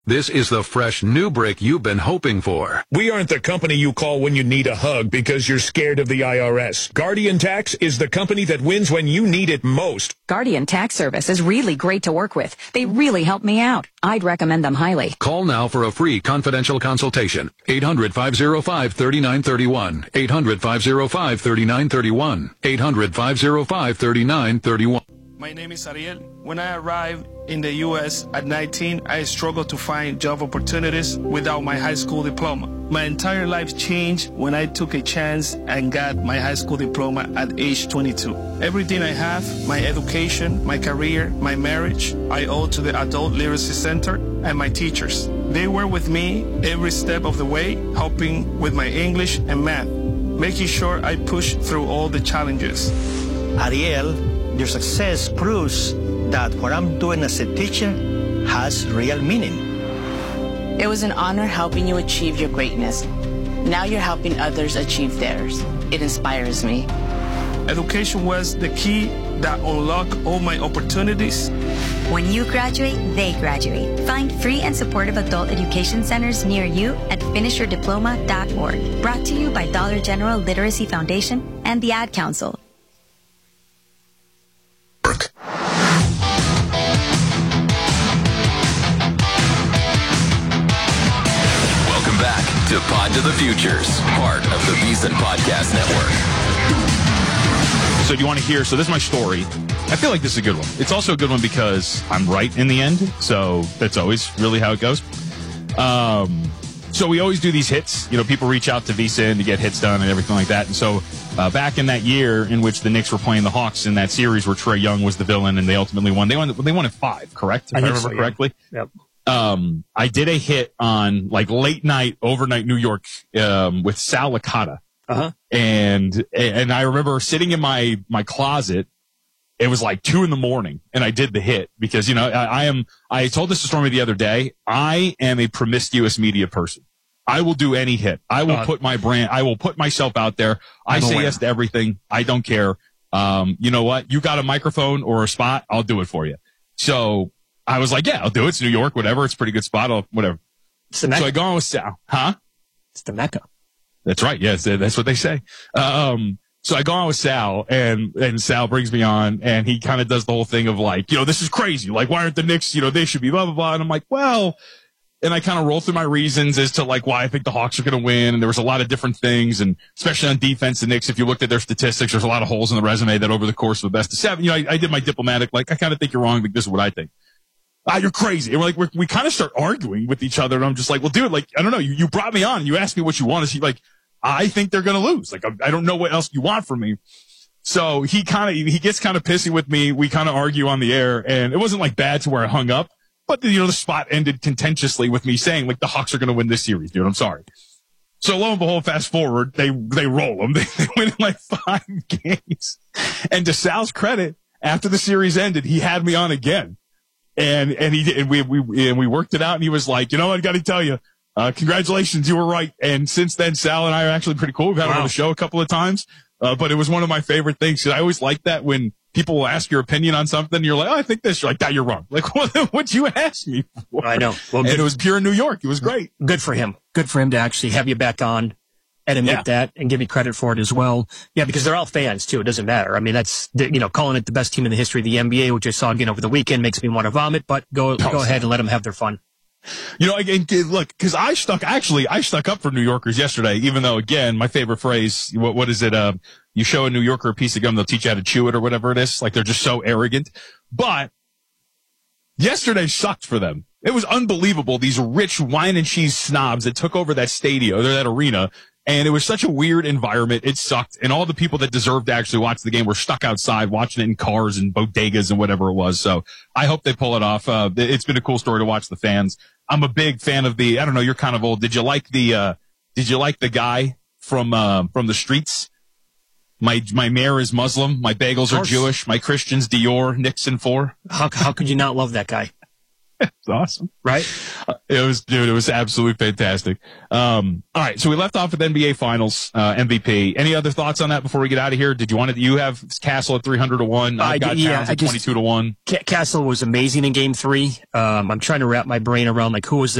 This is the fresh new brick you've been hoping for. We aren't the company you call when you need a hug because you're scared of the IRS. Guardian Tax is the company that wins when you need it most. Guardian Tax Service is really great to work with. They really help me out. I'd recommend them highly. Call now for a free confidential consultation. 800-505-3931. 800-505-3931. 800-505-3931. My name is Ariel. When I arrived in the U.S. at 19, I struggled to find job opportunities without my high school diploma. My entire life changed when I took a chance and got my high school diploma at age 22. Everything I have, my education, my career, my marriage, I owe to the Adult Literacy Center and my teachers. They were with me every step of the way, helping with my English and math, making sure I pushed through all the challenges. Ariel, your success proves that what I'm doing as a teacher has real meaning. It was an honor helping you achieve your greatness. Now you're helping others achieve theirs. It inspires me. Education was the key that unlocked all my opportunities. When you graduate, they graduate. Find free and supportive adult education centers near you at finishyourdiploma.org. Brought to you by Dollar General Literacy Foundation and the Ad Council. Welcome back to Pod to the Futures, part of the VSiN Podcast Network. So do you want to hear? So this is my story. I feel like this is a good one. It's also a good one because I'm right in the end. So that's always really how it goes. So we always do these hits. You know, people reach out to VSiN to get hits done and everything like that. And so back in that year in which the Knicks were playing the Hawks in that series where Trae Young was the villain and they ultimately won. They won at 5, correct? If I remember correctly. Yep. I did a hit on like late night, overnight New York with Sal Licata. Uh-huh. And I remember sitting in my closet. It was like 2 a.m. and I did the hit because, you know, I told this to Stormy the other day. I am a promiscuous media person. I will do any hit. I will put my brand, I will put myself out there. I say yes to everything. I don't care. You know what? You got a microphone or a spot, I'll do it for you. So I was like, yeah, I'll do it. It's New York, whatever. It's a pretty good spot. Whatever. It's the Mecca. So I go on with Sal. Huh? It's the Mecca. That's right. Yes, that's what they say. So I go on with Sal, and Sal brings me on, and he kind of does the whole thing of like, you know, this is crazy. Like, why aren't the Knicks, you know, they should be blah, blah, blah. And I'm like, well, and I kind of roll through my reasons as to like why I think the Hawks are going to win. And there was a lot of different things. And especially on defense, the Knicks, if you looked at their statistics, there's a lot of holes in the resume that over the course of the best of 7, you know, I did my diplomatic, like, I kind of think you're wrong. Like, this is what I think. You're crazy. And we're like, we kind of start arguing with each other. And I'm just like, well, dude, like, I don't know. You brought me on and you asked me what you want to see. Like, I think they're going to lose. Like, I don't know what else you want from me. So he gets kind of pissy with me. We kind of argue on the air, and it wasn't like bad to where I hung up, but you know, the spot ended contentiously with me saying like the Hawks are going to win this series, dude. I'm sorry. So lo and behold, fast forward, they roll them. They win in like 5 games. And to Sal's credit, after the series ended, he had me on again. And we worked it out, and he was like, you know what, I got to tell you, congratulations, you were right. And since then, Sal and I are actually pretty cool. We've had him on the show a couple of times. But it was one of my favorite things. I always like that when people will ask your opinion on something. And you're like, oh, I think this. You're like, that you're wrong. Like, what'd you ask me for? I know. Well, and it was pure New York. It was great. Good for him. Good for him to actually have you back on and admit that and give you credit for it as well. Yeah, because they're all fans too. It doesn't matter. I mean, that's, you know, calling it the best team in the history of the NBA, which I saw again over the weekend, makes me want to vomit, but go ahead and let them have their fun. You know, again, look, because I stuck up for New Yorkers yesterday, even though, again, my favorite phrase, what is it? You show a New Yorker a piece of gum, they'll teach you how to chew it or whatever it is. Like, they're just so arrogant. But yesterday sucked for them. It was unbelievable. These rich wine and cheese snobs that took over that stadium or that arena. And it was such a weird environment. It sucked. And all the people that deserved to actually watch the game were stuck outside watching it in cars and bodegas and whatever it was. So I hope they pull it off. It's been a cool story to watch the fans. I'm a big fan of I don't know, you're kind of old. Did you like the guy from the streets? My mayor is Muslim. My bagels are Jewish. My Christian's Dior. Nixon 4. How could you not love that guy? It's awesome. Right? It was absolutely fantastic. All right. So we left off with NBA Finals, MVP. Any other thoughts on that before we get out of here? You have Castle at 300-1. I've got Towns at 22-1. Castle was amazing in game 3. I'm trying to wrap my brain around, like, who was the